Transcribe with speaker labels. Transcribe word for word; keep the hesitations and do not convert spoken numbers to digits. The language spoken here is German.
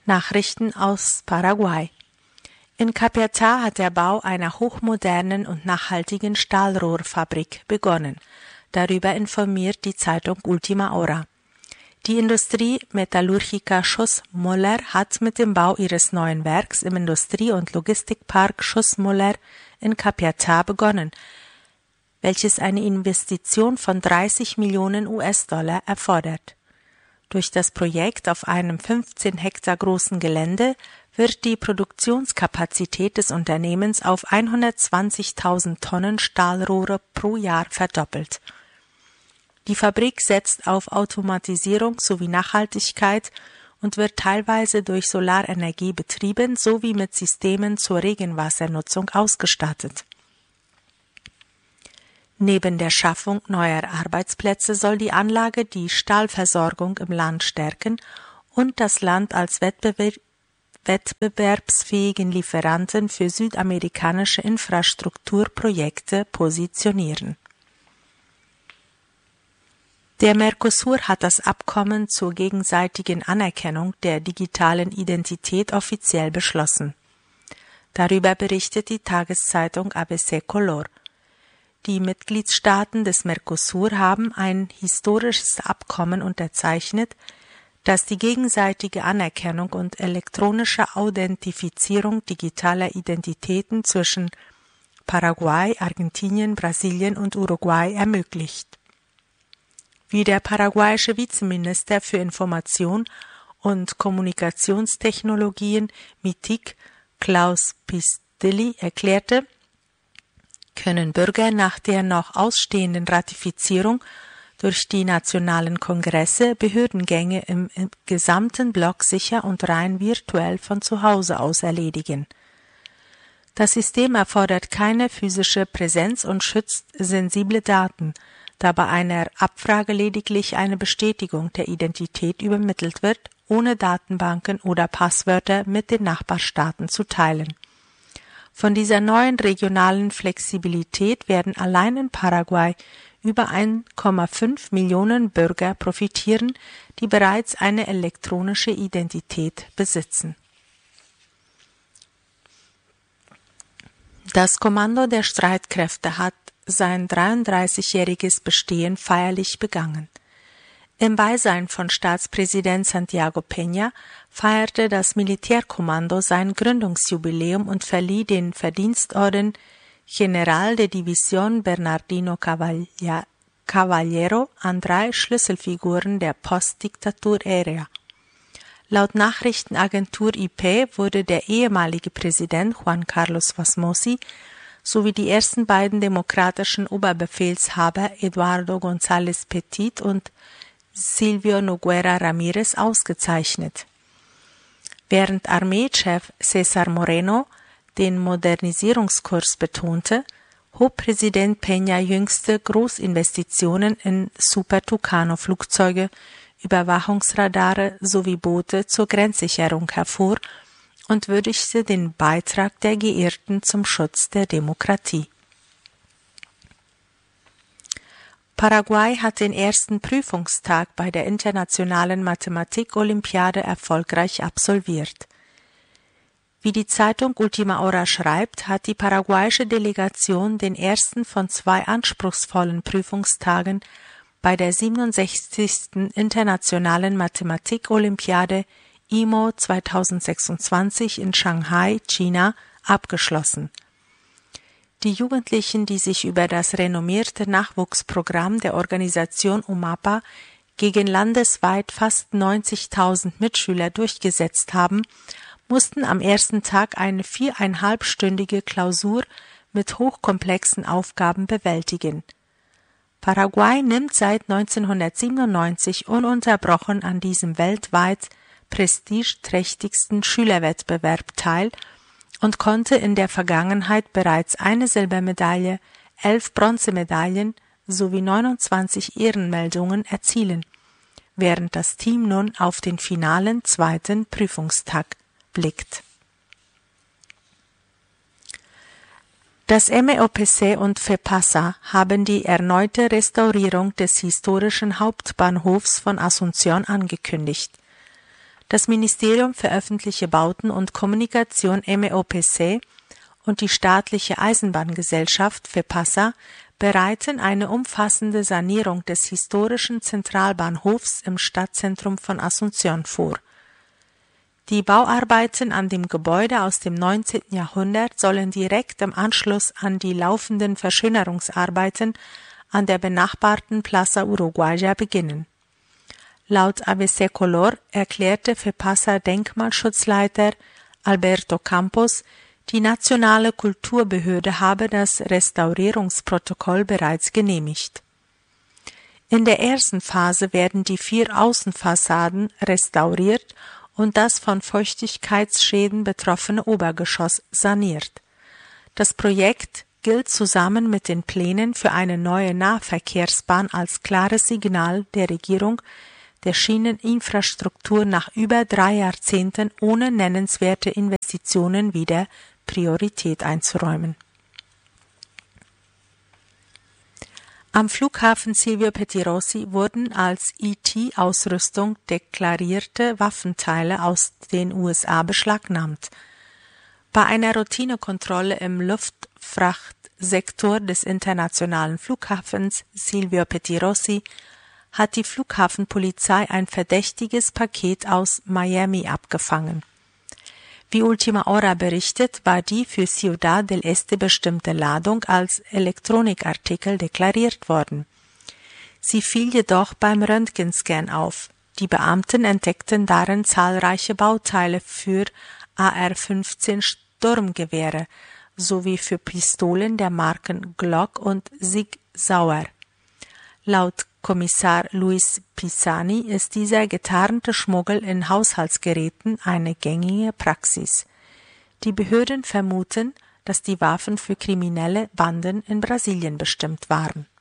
Speaker 1: Nachrichten aus Paraguay. In Capiatá hat der Bau einer hochmodernen und nachhaltigen Stahlrohrfabrik begonnen. Darüber informiert die Zeitung Última Hora. Die Industrie Metalúrgica Schuss-Moller hat mit dem Bau ihres neuen Werks im Industrie- und Logistikpark Schuss-Moller in Capiatá begonnen, welches eine Investition von dreißig Millionen US-Dollar erfordert. Durch das Projekt auf einem fünfzehn Hektar großen Gelände wird die Produktionskapazität des Unternehmens auf hundertzwanzigtausend Tonnen Stahlrohre pro Jahr verdoppelt. Die Fabrik setzt auf Automatisierung sowie Nachhaltigkeit und wird teilweise durch Solarenergie betrieben sowie mit Systemen zur Regenwassernutzung ausgestattet. Neben der Schaffung neuer Arbeitsplätze soll die Anlage die Stahlversorgung im Land stärken und das Land als Wettbewerb wettbewerbsfähigen Lieferanten für südamerikanische Infrastrukturprojekte positionieren. Der Mercosur hat das Abkommen zur gegenseitigen Anerkennung der digitalen Identität offiziell beschlossen. Darüber berichtet die Tageszeitung A B C Color. Die Mitgliedstaaten des Mercosur haben ein historisches Abkommen unterzeichnet, das die gegenseitige Anerkennung und elektronische Authentifizierung digitaler Identitäten zwischen Paraguay, Argentinien, Brasilien und Uruguay ermöglicht. Wie der paraguayische Vizeminister für Information und Kommunikationstechnologien M I T I C, Klaus Pistilli, erklärte, können Bürger nach der noch ausstehenden Ratifizierung durch die nationalen Kongresse Behördengänge im, im gesamten Block sicher und rein virtuell von zu Hause aus erledigen. Das System erfordert keine physische Präsenz und schützt sensible Daten, da bei einer Abfrage lediglich eine Bestätigung der Identität übermittelt wird, ohne Datenbanken oder Passwörter mit den Nachbarstaaten zu teilen. Von dieser neuen regionalen Flexibilität werden allein in Paraguay über eins Komma fünf Millionen Bürger profitieren, die bereits eine elektronische Identität besitzen. Das Kommando der Streitkräfte hat sein dreiunddreißigjähriges Bestehen feierlich begangen. Im Beisein von Staatspräsident Santiago Peña feierte das Militärkommando sein Gründungsjubiläum und verlieh den Verdienstorden General de División Bernardino Caballero an drei Schlüsselfiguren der Postdiktatur-Ära. Laut Nachrichtenagentur I P wurde der ehemalige Präsident Juan Carlos Wasmosy sowie die ersten beiden demokratischen Oberbefehlshaber Eduardo González Petit und Silvio Noguera Ramírez ausgezeichnet. Während Armeechef César Moreno den Modernisierungskurs betonte, hob Präsident Peña jüngste Großinvestitionen in Super Tucano-Flugzeuge, Überwachungsradare sowie Boote zur Grenzsicherung hervor und würdigte den Beitrag der Geirrten zum Schutz der Demokratie. Paraguay hat den ersten Prüfungstag bei der Internationalen Mathematik-Olympiade erfolgreich absolviert. Wie die Zeitung Última Hora schreibt, hat die paraguayische Delegation den ersten von zwei anspruchsvollen Prüfungstagen bei der siebenundsechzigsten Internationalen Mathematik-Olympiade I M O zweitausendsechsundzwanzig in Shanghai, China, abgeschlossen. Die Jugendlichen, die sich über das renommierte Nachwuchsprogramm der Organisation U M A P A gegen landesweit fast neunzigtausend Mitschüler durchgesetzt haben, mussten am ersten Tag eine viereinhalbstündige Klausur mit hochkomplexen Aufgaben bewältigen. Paraguay nimmt seit neunzehnhundertsiebenundneunzig ununterbrochen an diesem weltweit prestigeträchtigsten Schülerwettbewerb teil und konnte in der Vergangenheit bereits eine Silbermedaille, elf Bronzemedaillen sowie neunundzwanzig Ehrenmeldungen erzielen, während das Team nun auf den finalen zweiten Prüfungstag blickt. Das M E O P C und FEPASA haben die erneute Restaurierung des historischen Hauptbahnhofs von Asunción angekündigt. Das Ministerium für öffentliche Bauten und Kommunikation M E O P C und die staatliche Eisenbahngesellschaft FEPASA bereiten eine umfassende Sanierung des historischen Zentralbahnhofs im Stadtzentrum von Asunción vor. Die Bauarbeiten an dem Gebäude aus dem neunzehnten Jahrhundert sollen direkt im Anschluss an die laufenden Verschönerungsarbeiten an der benachbarten Plaza Uruguaya beginnen. Laut A B C Color erklärte FEPASA-Denkmalschutzleiter Alberto Campos, die nationale Kulturbehörde habe das Restaurierungsprotokoll bereits genehmigt. In der ersten Phase werden die vier Außenfassaden restauriert und das von Feuchtigkeitsschäden betroffene Obergeschoss saniert. Das Projekt gilt zusammen mit den Plänen für eine neue Nahverkehrsbahn als klares Signal der Regierung, der Schieneninfrastruktur nach über drei Jahrzehnten ohne nennenswerte Investitionen wieder Priorität einzuräumen. Am Flughafen Silvio Pettirossi wurden als E T-Ausrüstung deklarierte Waffenteile aus den U S A beschlagnahmt. Bei einer Routinekontrolle im Luftfrachtsektor des internationalen Flughafens Silvio Pettirossi hat die Flughafenpolizei ein verdächtiges Paket aus Miami abgefangen. Wie Ultima Hora berichtet, war die für Ciudad del Este bestimmte Ladung als Elektronikartikel deklariert worden. Sie fiel jedoch beim Röntgenscan auf. Die Beamten entdeckten darin zahlreiche Bauteile für A R fünfzehn Sturmgewehre sowie für Pistolen der Marken Glock und Sig Sauer. Laut Kommissar Luis Pisani ist dieser getarnte Schmuggel in Haushaltsgeräten eine gängige Praxis. Die Behörden vermuten, dass die Waffen für kriminelle Banden in Brasilien bestimmt waren.